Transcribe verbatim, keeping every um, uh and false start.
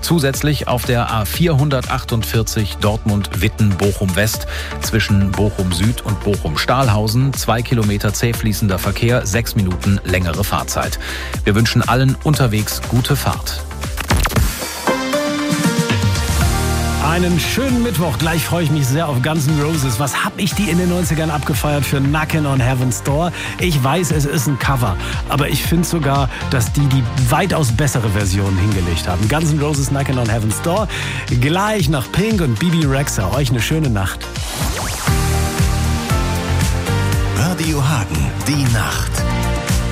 Zusätzlich auf der A vierhundertachtundvierzig Dortmund-Witten-Bochum-West zwischen Bochum-Süd und Bochum-Stahlhausen. Zwei Kilometer zäh fließender Verkehr, sechs Minuten längere Fahrzeit. Wir wünschen allen unterwegs gute Fahrt. Einen schönen Mittwoch. Gleich freue ich mich sehr auf Guns N' Roses. Was hab ich die in den neunzigern abgefeiert für Knockin' on Heaven's Door? Ich weiß, es ist ein Cover, aber ich finde sogar, dass die die weitaus bessere Version hingelegt haben. Guns N' Roses Knockin' on Heaven's Door. Gleich nach Pink und Bibi Rexha. Euch eine schöne Nacht. Radio Hagen, die Nacht.